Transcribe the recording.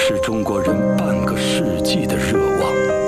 是中国人半个世纪的热望。